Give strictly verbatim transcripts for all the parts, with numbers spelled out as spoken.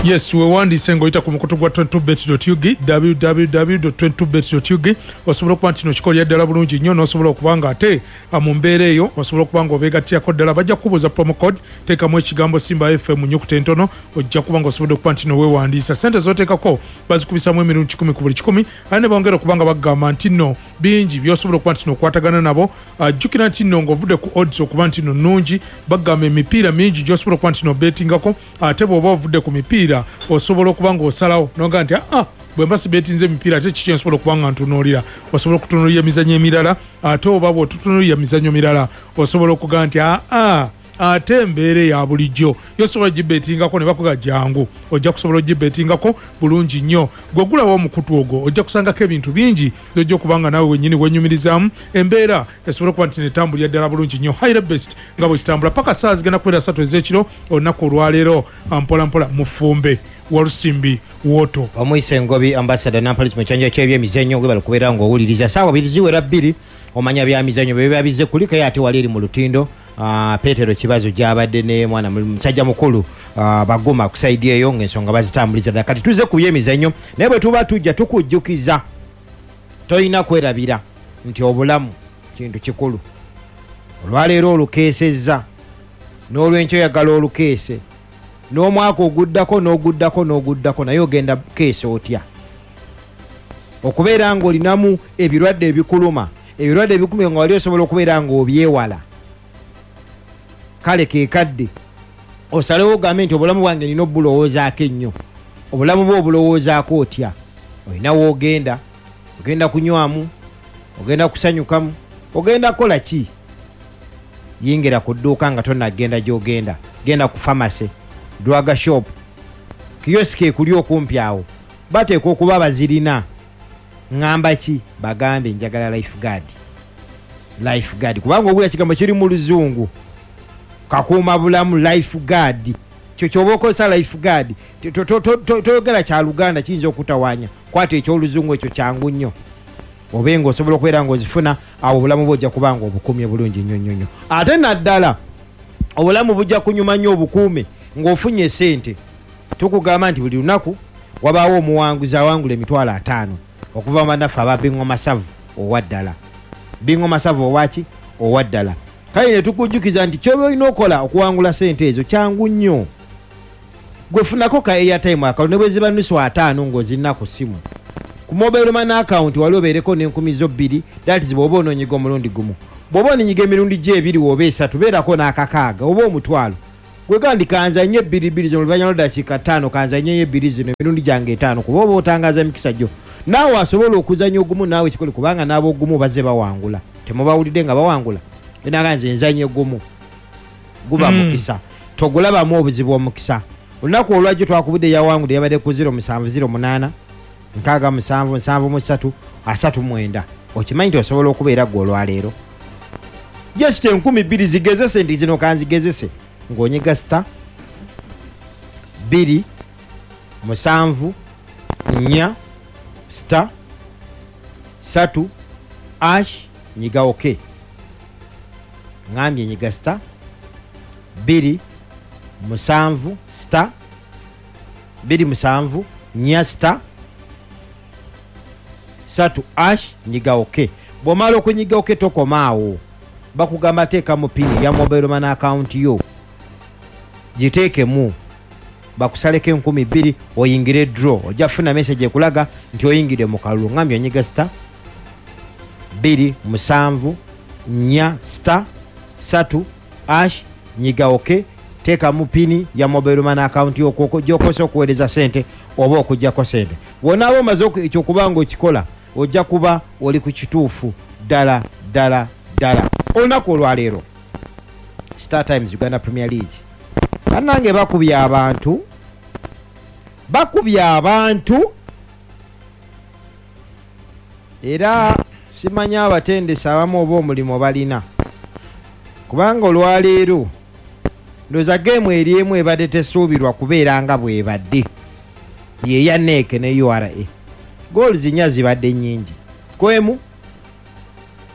Yes, we wandise ngoita ku mukutu gwa twenty two bet dot u g w w w dot twenty two bet dot u g osobola okuba nti no kikolya ddala bulungi nnyo n'osobola okubanga ate mu mbeera eyo osobola okubanga obeegattiyako ddala bajja kukubuuza promo code teekamu ekigambo Simba F M nnyukuta entono ojja kubanga osobola okuba nti noweewandiisa ssente z'oteekako bazikubisamu emirundi kikumi ku buli kikumi ate ne bongera okubanga bagamba nti nno bingi by'osobola okuba nti nokwatagana nabo jjukira nti nno ng'ovudde ku odds okuba nti no nnungi bagamba emipiira mingi gy'osobola okuba nti no betingako ate bw'oba ovudde ku mipiira osobola okubanga osalawo noga nti ah bwe mbasi betinze emipiira ate kiki nsobola okubanga ntunuulira osobola okutunuulira emizannyo emirala ate oba bw'otutunuulira emizannyo mirala osobola okuga nti ah ate embeera ya bulijjo yosobola gibetingako ne bakuga jangu ojja kusobola ogibetingako bulungi nnyo gwegulawo omukutu ogwo ojja kusangako ebintu bingi byojja okubanga naawe wennyini wenyumirizaamu embeera esobola okuba nti netambulira ddala bulungi nnyo high best nga bwe kitambula paka saa zigenda kubeera ssatu ez'ekiro olunaku olwaleero mpola mpola mufumbe Walusimbi woto omuyise ngobi ambassador nampalizi mu kyanja ky'ebyemizannyo gwe balikubeera ng'owuliriza saawa biri ziwera bbiri omanya bya mizannyo bye biba bizze kulika ye ate wali eri mu lutindo. Uh, Petero Kibazo gyabadde ne mwana musajja mukulu uh, bagoma kusaidi eyo ng'ensonga bazitambuliza ddala kati tuze ku byemizannyo naye bwe tuba tujja tukujjukiza tolina kwerabira nti obulamu kintu kikulu olwaleero olukeesezza n'olwenkyo oyagala olukeese n'omwaka oguddako n'oguddako n'oguddako naye ogenda keesa otya okubeera ng'olinamu ebirwadde ebikuluma ebirwadde ebikumi nga wali osobola okubeera ng'obyewala kale kekadde osalewo ogambe nti obulamu bwange nina obulowoozaako ennyo obulamu bwe obulowoozaako otya olina woogenda ogenda kunywamu ogenda kusanyukamu ogenda kukola ki yingira ku dduuka nga tonnagenda gy'ogenda genda ku famasi drug shop kiyosiki ekuli okumpi awo bateeka okuba bazirina ŋŋamba ki bagambe njagala life guard life guard kubanga ogula kigambo kiri mu luzungu kakuuma bulamu life guard kyo kyoba okozesa life guard toyogera kya Luganda kiyinza okutawaanya kwata ekyoluzungu ekyo kyangu nnyo obe nga osobola okubeera ng'ozifuna awo obulamu bwojja kubanga obukuumye bulungi nnyo nnyo nnyo ate naddala obulamu bujja kunyuma nnyo obukuume ng'ofunye sente tukugamba nti buli lunaku wabaawo omuwanguzi awangula emitwalo ataano okuva bannaffe aba Bingo Masavu owaddala Bingo Masavu owaki owaddala kale ne tukujjukiza nti kyoba olina okola okuwangula sente ezo kyangu nnyo gwefunako ka airtime account ne bwe ziba nusu ataano ng'ozirina ku simu ku mobile money account wali obeereko n'enkumi zo bbiri that is bw'oba onoonyiga omulundi gumu bw'oba onoonyiga emirundi gye ebiri oba esatu beerako n'akakaaga oba omutwalo gwe gandi kanzanye ebbiri bbiri zino oluvannyuma lw'eddakiika ttaano kanzanyeyo ebbiri zino emirundi gyange etaano kuba oba otangaza emikisa gyo naawe asobola okuzanya ogumu naawe kikole kubanga n'ab'ogumu bazze bawangula temubawulidde nga bawangula benaga nze nzanye gumu guba mm. mukisa togulabamu obuzibu omukisa olunaku olwajjo twakubudde yawangudde yabadde ku zero musanvu zero munaana nkaaga musanvu nsanvu mu ssatu asatu mwenda okimanyi nti osobola okubeera gwe olwaleero just enkumi bbiri zigezese ndi zino kanzigezese ng'onyiga sita bbiri musanvu nnya sita ssatu ash nyiga oke ngambye nyiga sita bbiri musanvu sita bbiri musanvu nnya sita ssatu ash nyiga oke bw'omala okunyiga oke tokomaawo bakugamba teekamu pini ya mobile money account yo giteekemu bakusaleko enkumi bbiri oyingire draw ojja kufuna message ekulaga nti oyingire mu kalulu ngambye onyiga sita bbiri musanvu nnya sita ssatu ash nyiga oke teekamu pini ya mobile money account yo gyokozesa okuweereza sente oba okugjako sente bwonaaba omaze ekyokubanga okikola ojja kuba oli ku kituufu ddala ddala ddala olunaku olwaleero Star Times Uganda Premier League bannange bakubye abantu bakubye abantu era simanya abatendesa abamu oba omulimu balina kubanga olwaleero ndoza geemu eri emu ebadde tesuubirwa kubeera nga bwebadde yeya neeke ne U R A goolu zinya zibadde nnyingi kwemu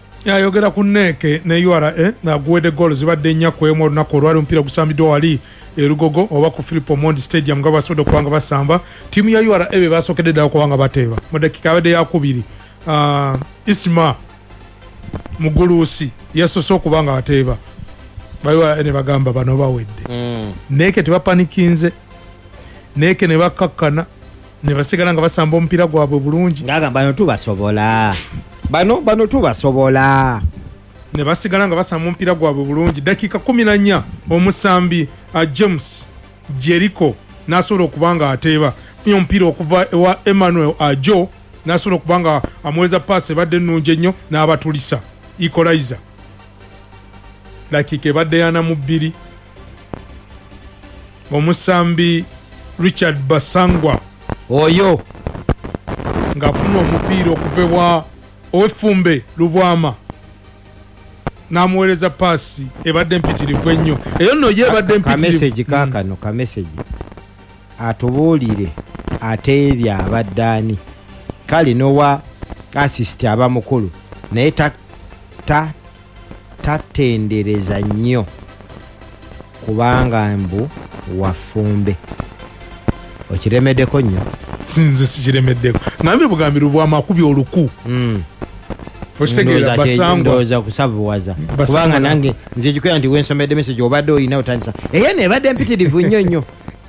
yayogera ku neeke ne U R A naguwedde goolu zibadde nnya kwemu olunaku olwali omupiira gusambiddwa wali erugogo oba ku Philip Omondi Stadium nga basobodde okubanga basamba. Tiimu ya U R A be basookedde ddala kubanga bateeba mu dakiika abadde yakubiri. Uh, Isma Muguluusi yasoose okuba nga bateeba bayiwa ne bagamba bano bawedde. mm. Neeke tebapanikinze, neeke ne bakkakkana ne basigala nga basamba omupiira gwabwe bulungi. Ngagamba bano tubasobola, bano bano tubasobola, ne basigala nga basamba omupiira gwabwe bulungi. Dakiika kumi na nnya omusambi uh, James Jericho n'asobola okuba nga ateeba. Funye omupiira okuva ewa Emmanuel Ajo n'asobola okuba nga amuweza paasi ebadde ennungi ennyo n'abatulisa equalizer. Dakiika ebadde yana mu bbiri omusambi Richard Basangwa oyo ng'afuna omupiira okuvebwa ow'effumbe Lubwama n'amuweereza paasi ebadde mpitirivu ennyo. Eyo nno ye ebadde mpitirivu. Kameseji kaakano kameseji atubuulire ateebye abaddaani kale nowa assist aba mukulu naye ta ta tatendereza nnyo kubanga mbu wafumbe. Okiremeddeko nnyo? Sinze sikiremeddeko. Ngambye bugambi Lubwama akubye oluku. Mm. Okitegeera Basangwa ndowooza kusavuwaza kubanga nange nze kikwera nti wensomedde message obadde olina otandisa eyo nebadde mpitirivu nnyo nnyo.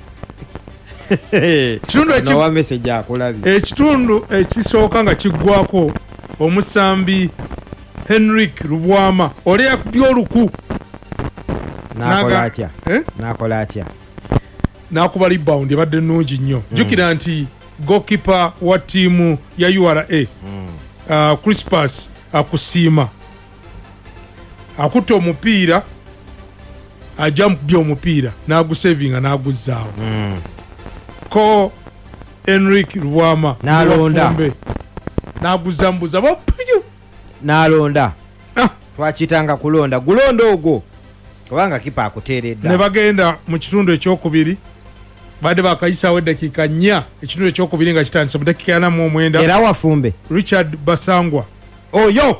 Nowa message akulabye. Ekitundu ekisooka nga kiggwako omusambi Henrik Lubwama oli yakubye oluku. Nakola atya? Nakola atya? Nakuba rebound ebadde nnungi nnyo. Jjukira nti goalkeeper wa ttiimu ya U R A uh, Crispus akusiima akutta omupiira ajja mukubye omupiira n'agusevinga n'aguzzaawo. mm. Ko Henrik Lubwama n'alonda n'aguzambuza bapuyu n'alonda. ah. Twakitanga kulonda gulonda ogwo kubanga kipa akuteeredda. Ne bagenda mu kitundu ekyokubiri badde bakayisaawo eddakiika nnya ekitundu ekyokubiri nga kitandise mu dakiika ana mu omwenda. Era wafumbe Richard Basangwa oyo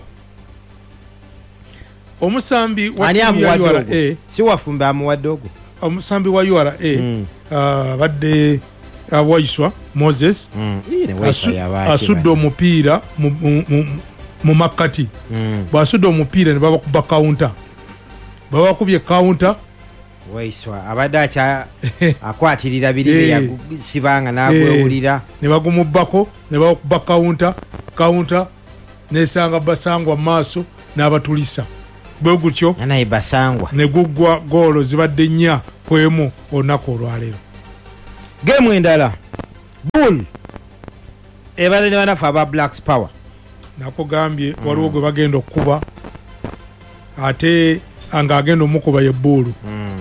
omusambi wa ani tiimu ya U R amuwadde A. si wafumbe amuwadde ogwo. Omusambi wa U R A mm. uh, badde uh, Waiswa Moses mm. asu, asudde omupiira mu, mu, mu, mu makkati. mm. bwasudde omupiira ne babakuba counter babakubye counter. Waiswa abadde akya akwatirira biri bye yasibanga n'agwewulira ne bagumubbako ne bakuba counter counter nesanga Basangwa maaso n'abatulisa bwe gutyo naye Basangwa ne guggwa goolo zibadde nnya kwemu olunaku olwaleero. gemu endala Bull ebadde ne banafu aba Blacks Power nakugambye mm. waliwo gwe bagenda okukuba ate anga agenda omukuba ye Bull. mm.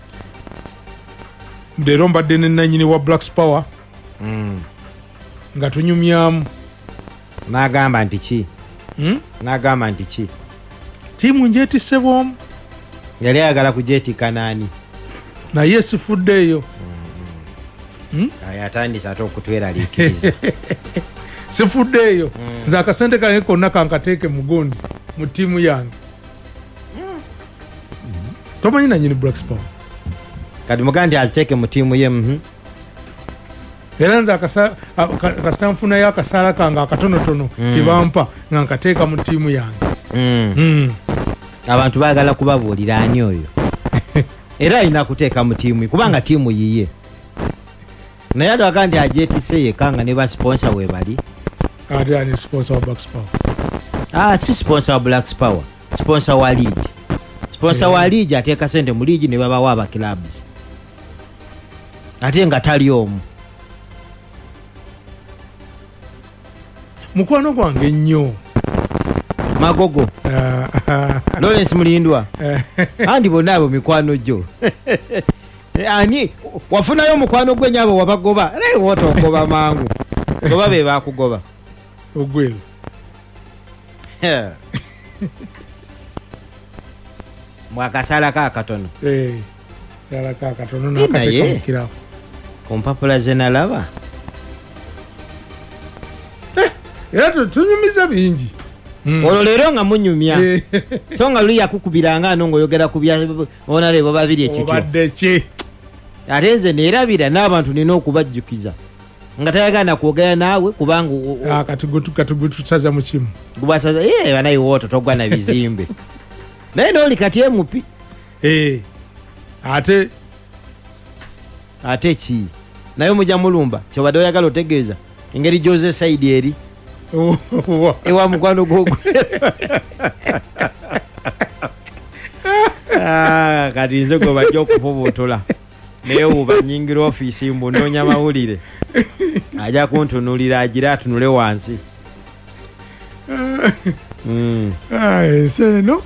Leero mbadde ne nannyini wa Blacks Power mm. nga tunyumyamu n'agamba nti ki? hmm? n'agamba nti ki? Tiimu njeetisse bwomu. Yali ayagala kujeetika naani? Naye sifuddeeyo. mm. hmm? Yatandise ate okutweraliikiriza. Sifuddeeyo. mm. Nze akasente kange konna kankateeke mu gundi mu ttiimu yange. mm. mm. Tomanyi nannyini Blacks Power. Kati mugaa nti aziteeke mu ttiimu ye. mm-hmm. Era nze kasita nfunayo akasaala kange akatonotono mm. tebampa nga nkateeka mu ttiimu yange. mm. mm. Abantu baagala kubabuulira ani oyo era alina kuteeka mu ttiimu kubanga ttiimu yiye. Naye atwaga nti ajeetise yekka nga ne basponsa we bali. Ate ani sponsor wa Blacks Power? Ah, si sponsor wa Blacks Power, sponsor wa league. Sponsor yeah. wa league ateeka sente mu league ne babawa aba clubs ate nga tali omu. Mukwano gwange nnyo Magogo Lawrence Mulindwa andi bonna abo mikwano gyo ani wafunayo omukwano gwe nyabo wabagoba naye wotogoba mangu goba be bakugoba ogwero. mwakasala ka katono eh sala ka katono nakateka mukirawo kompapula zenalaba era tunyumiza bingi. mm. olwo leero nga munyumya so nga luli yakukubiranga ano ng'oyogera ku bya onalebo babiri ekityo obadde ki ate nze neerabira n'abantu nina okubajjukiza nga tayagala kwogera naawe kubanga kati gutusaza mu kimu gubasaza banaye wooto togwa na bizimbe naye nooli kati emupi ate ate ki naye omujja mulumba kyobadde oyagala otegeeza engeri gy'oze saidi eri ewa mukwano gwogwe kati nze gwe bajja okufubuutola naye wuba nyingira ofiisi mbunoonya mawulire ajja kuntunulira agira atunule wansi ensi eno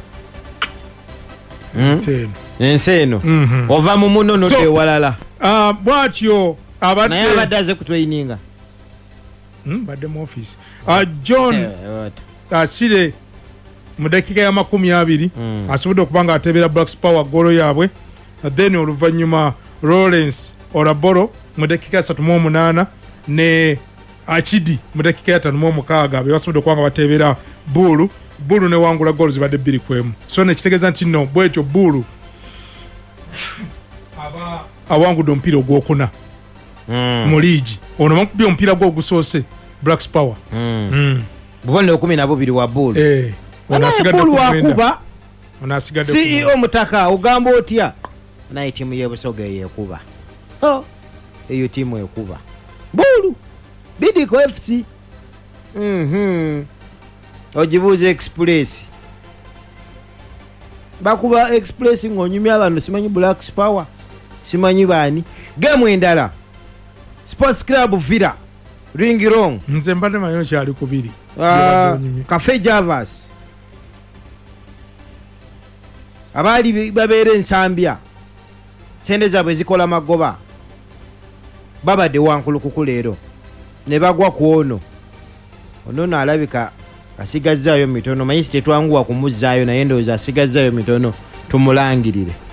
ensi eno ova mu muno nodde ewalala bwatyo naye abadde aze kutweyininga badde mu ofiisi john asire mu dakiika ya makumi abiri asobodde okuba nga atebera Blacks Power golo yaabwe then oluvannyuma Lawrence Oraboro mu dakiika ya satu mu omunaana ne Achidi mu dakiika ya ttaano mu omukaaga be basobodde okuba nga batebera Bull Bull ne wangula goals badde bbiri ku emu so nekitegeeza nti nno bwetyo Bull aba awangudde omupiira ogwokuna mu liigi ono bakubye omupiira gwe ogusoose Blacks Power bubonero kumi na bubiri wa Bull onasigadde wakuba onasigadde C E O mutaka ogamba otya naye tiimu y'ebusoga yeekuba eyo tiimu ekuba Bull Bidco F C ogibuuza Express bakuba Express ng'onyumya abantu simanyi Blacks Power simanyi baani gemu endala Sports Club Villa Ring Wrong nze mbadde manyo kyali kubiri Cafe Javas abaali babeera ensambya sente zaabwe zikola magoba babadde wankulukuku leero ne bagwa ku ono ono naalabika asigazzaayo mitono mayisi tetwanguwa kumuzzaayo naye ndowooza asigazzaayo mitono tumulangirire